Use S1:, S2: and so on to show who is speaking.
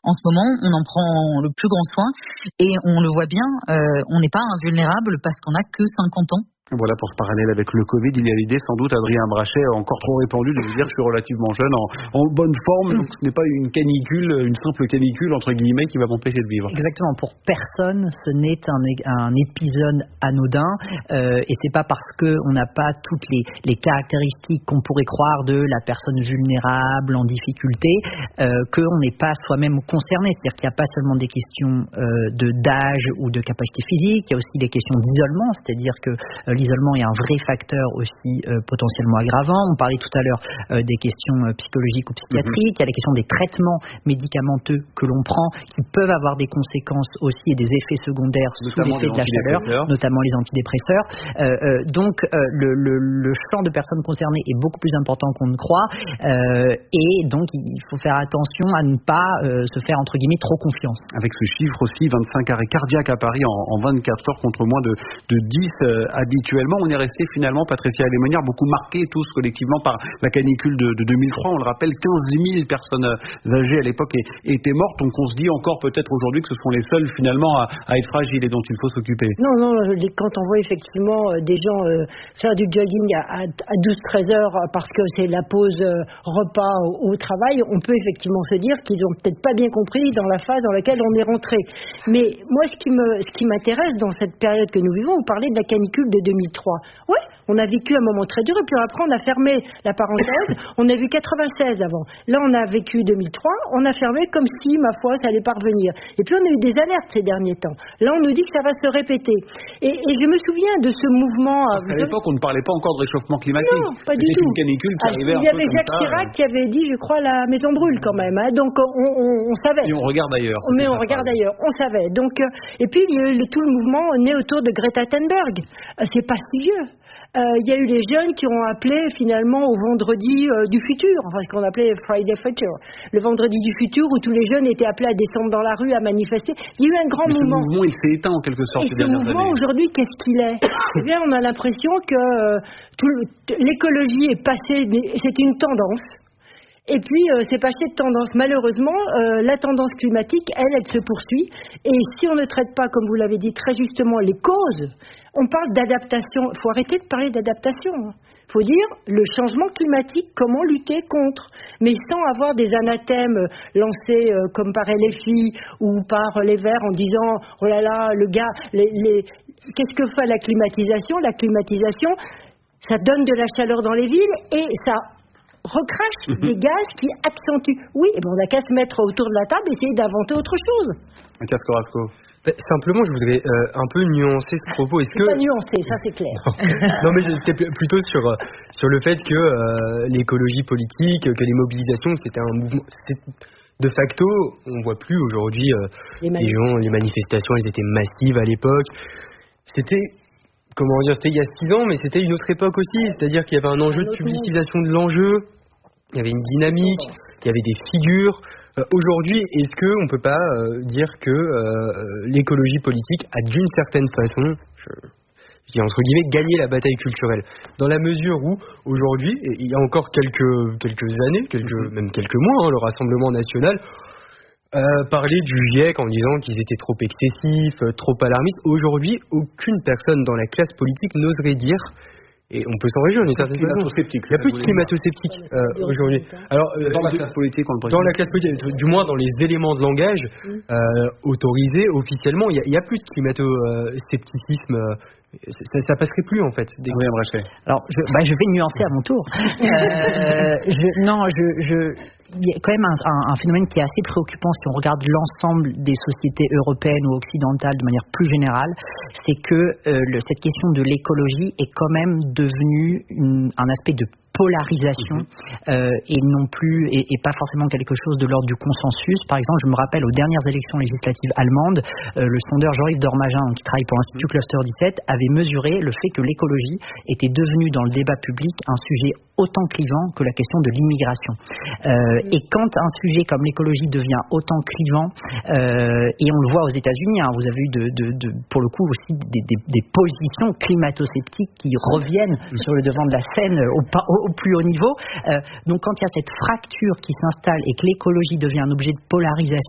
S1: En ce moment, on en prend le plus grand soin et on le voit bien, on n'est pas invulnérable parce qu'on n'a que 50 ans.
S2: Voilà pour ce parallèle avec le Covid. Il y a l'idée sans doute, Adrien Brachet, encore trop répandue, de vous dire je suis relativement jeune, en bonne forme, donc ce n'est pas une canicule, une simple canicule entre guillemets qui va m'empêcher de vivre.
S3: Exactement, pour personne ce n'est un épisode anodin et c'est pas parce qu'on n'a pas toutes les caractéristiques qu'on pourrait croire de la personne vulnérable, en difficulté, qu'on n'est pas soi-même concerné. C'est-à-dire qu'il n'y a pas seulement des questions d'âge ou de capacité physique, il y a aussi des questions d'isolement, c'est-à-dire que l'isolement est un vrai facteur aussi potentiellement aggravant. On parlait tout à l'heure des questions psychologiques ou psychiatriques. Il y a la question des traitements médicamenteux que l'on prend qui peuvent avoir des conséquences aussi et des effets secondaires sous l'effet de la chaleur, notamment les antidépresseurs. Donc le champ de personnes concernées est beaucoup plus important qu'on ne croit et donc il faut faire attention à ne pas se faire entre guillemets trop confiance.
S2: Avec ce chiffre aussi, 25 arrêts cardiaques à Paris en 24 heures contre moins de 10 habituellement. On est resté finalement, Patricia Alemonière, beaucoup marqués tous collectivement par la canicule de 2003. On le rappelle, 15 000 personnes âgées à l'époque étaient mortes. Donc on se dit encore peut-être aujourd'hui que ce sont les seuls finalement à être fragiles et dont il faut s'occuper.
S4: Non, quand on voit effectivement des gens faire du jogging à 12-13 heures parce que c'est la pause repas au travail, on peut effectivement se dire qu'ils ont peut-être pas bien compris dans la phase dans laquelle on est rentré. Mais moi, ce qui m'intéresse dans cette période que nous vivons, vous parlez de la canicule de 2003. Oui, on a vécu un moment très dur et puis après on a fermé la parenthèse. On a vu 96 avant. Là on a vécu 2003, on a fermé comme si, ma foi, ça allait pas revenir. Et puis on a eu des alertes ces derniers temps. Là on nous dit que ça va se répéter. Et je me souviens de ce mouvement.
S2: Parce qu'à l'époque on ne parlait pas encore de réchauffement climatique.
S4: Non, pas du tout.
S2: C'était une canicule qui arrivait un peu comme ça.
S4: Il y avait Jacques Chirac qui avait dit, je crois, la maison brûle quand même. Hein. Donc on savait.
S2: Et on regarde ailleurs.
S4: Mais on regarde ailleurs. On savait. Donc et puis il y a eu tout le mouvement né autour de Greta Thunberg. C'est pas si vieux. Il y a eu les jeunes qui ont appelé finalement au vendredi du futur, enfin ce qu'on appelait Friday Future, le vendredi du futur où tous les jeunes étaient appelés à descendre dans la rue, à manifester. Il y a eu un grand mouvement.
S2: Ce mouvement, il s'est éteint en quelque sorte ces dernières années.
S4: Ce mouvement aujourd'hui, qu'est-ce qu'il est ? Eh bien, on a l'impression que l'écologie est passée, c'est une tendance. Et puis, c'est passé de tendance. Malheureusement, la tendance climatique, elle se poursuit. Et si on ne traite pas, comme vous l'avez dit très justement, les causes, on parle d'adaptation. Il faut arrêter de parler d'adaptation. Il faut dire le changement climatique, comment lutter contre. Mais sans avoir des anathèmes lancés comme par LFI ou par les Verts en disant « Oh là là, le gars, qu'est-ce que fait la climatisation ?» La climatisation, ça donne de la chaleur dans les villes et ça recrache des gaz qui accentuent. Oui, et ben on n'a qu'à se mettre autour de la table et essayer d'inventer autre chose.
S2: Mathias Corasco.
S5: Simplement, je voudrais un peu nuancer ce propos.
S4: C'est pas nuancé, ça c'est clair.
S5: Non, mais c'était plutôt sur le fait que l'écologie politique, que les mobilisations, c'était un mouvement. De facto, on voit plus aujourd'hui les manifestations, elles étaient massives à l'époque. C'était il y a 6 ans, mais c'était une autre époque aussi. C'est-à-dire qu'il y avait un enjeu de publicisation de l'enjeu, il y avait une dynamique, il y avait des figures. Aujourd'hui, est-ce qu'on ne peut pas dire que l'écologie politique a d'une certaine façon, je dis entre guillemets, gagné la bataille culturelle ? Dans la mesure où, aujourd'hui, il y a encore quelques années, même quelques mois, le Rassemblement national parlait du GIEC en disant qu'ils étaient trop excessifs, trop alarmistes. Aujourd'hui, aucune personne dans la classe politique n'oserait dire, et on peut s'en réjouir d'une certaine façon, il n'y a plus de climato-sceptiques aujourd'hui. Alors,
S2: dans la classe politique, on le précise.
S5: Dans la classe politique, du moins dans les éléments de langage autorisés officiellement, il n'y a plus de climato-scepticisme. Ça passerait plus en fait.
S3: Alors je vais nuancer à mon tour. Il y a quand même un phénomène qui est assez préoccupant si on regarde l'ensemble des sociétés européennes ou occidentales de manière plus générale, c'est que cette question de l'écologie est quand même devenue un aspect de polarisation et non plus et pas forcément quelque chose de l'ordre du consensus. Par exemple, je me rappelle aux dernières élections législatives allemandes, le sondeur Jean-Yves Dormagin, qui travaille pour l'Institut Cluster 17, avait mesuré le fait que l'écologie était devenue dans le débat public un sujet autant clivant que la question de l'immigration. Et quand un sujet comme l'écologie devient autant clivant, et on le voit aux États-Unis, vous avez eu pour le coup aussi des positions climato-sceptiques qui reviennent sur le devant de la scène au plus haut niveau. Donc quand il y a cette fracture qui s'installe et que l'écologie devient un objet de polarisation